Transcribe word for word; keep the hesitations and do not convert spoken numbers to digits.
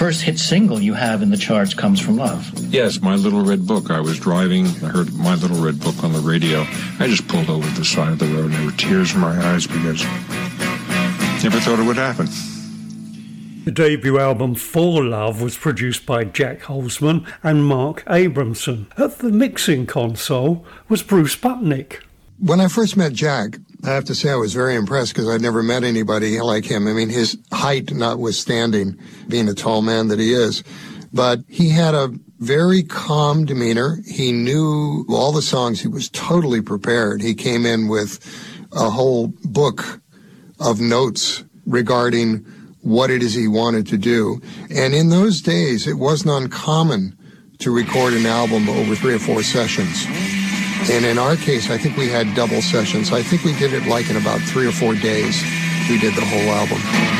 first hit single you have in the charts, Comes From Love. Yes, My Little Red Book. I was driving, I heard My Little Red Book on the radio. I just pulled over to the side of the road and there were tears in my eyes because I never thought it would happen. The debut album For Love was produced by Jack Holzman and Mark Abramson. At the mixing console was Bruce Butnick. When I first met Jack, I have to say I was very impressed because I'd never met anybody like him. I mean, his height notwithstanding, being a tall man that he is. But he had a very calm demeanor. He knew all the songs. He was totally prepared. He came in with a whole book of notes regarding what it is he wanted to do. And in those days, it wasn't uncommon to record an album over three or four sessions. And in our case, I think we had double sessions. I think we did it like in about three or four days. We did the whole album.